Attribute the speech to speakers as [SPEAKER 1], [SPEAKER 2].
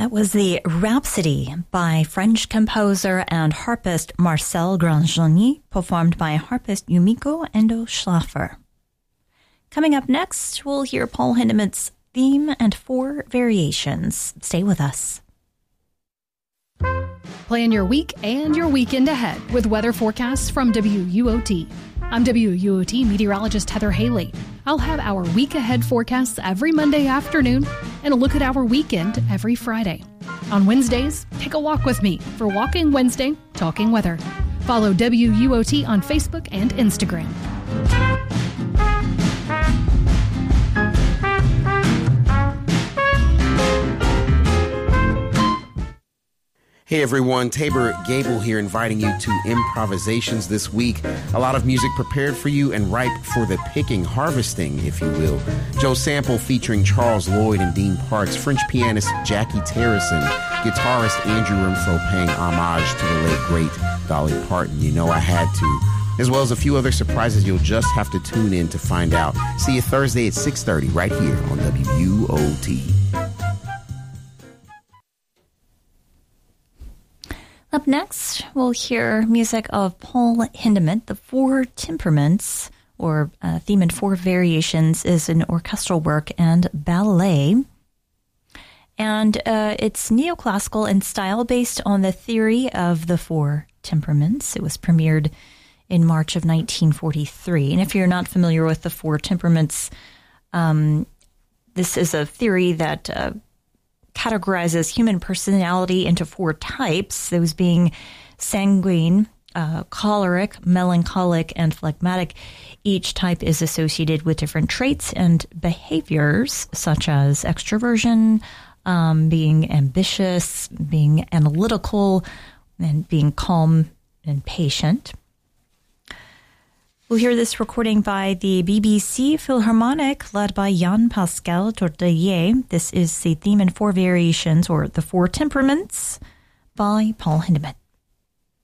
[SPEAKER 1] That was the Rhapsody by French composer and harpist Marcel Grandjean, performed by harpist Yumiko Endo Schlafer. Coming up next, we'll hear Paul Hindemith's theme and 4 variations. Stay with us.
[SPEAKER 2] Plan your week and your weekend ahead with weather forecasts from WUOT. I'm WUOT meteorologist Heather Haley. I'll have our week ahead forecasts every Monday afternoon and a look at our weekend every Friday. On Wednesdays, take a walk with me for Walking Wednesday, Talking Weather. Follow WUOT on Facebook and Instagram.
[SPEAKER 3] Hey everyone, Tabor Gable here, inviting you to Improvisations this week. A lot of music prepared for you and ripe for the picking, harvesting, if you will. Joe Sample featuring Charles Lloyd and Dean Parks, French pianist Jackie Terrison, guitarist Andrew Renfro paying homage to the late, great Dolly Parton. You know I had to. As well as a few other surprises you'll just have to tune in to find out. See you Thursday at 6:30 right here on WUOT.
[SPEAKER 1] Up next, we'll hear music of Paul Hindemith. The 4 Temperaments, or Theme and 4 Variations, is an orchestral work and ballet. And it's neoclassical in style based on the theory of the 4 temperaments. It was premiered in March of 1943. And if you're not familiar with the 4 temperaments, this is a theory that categorizes human personality into 4 types, those being sanguine, choleric, melancholic, and phlegmatic. Each type is associated with different traits and behaviors, such as extroversion, being ambitious, being analytical, and being calm and patient. We'll hear this recording by the BBC Philharmonic, led by Jean-Pascal Tortelier. This is the Theme and 4 Variations, or the 4 Temperaments, by Paul Hindemith.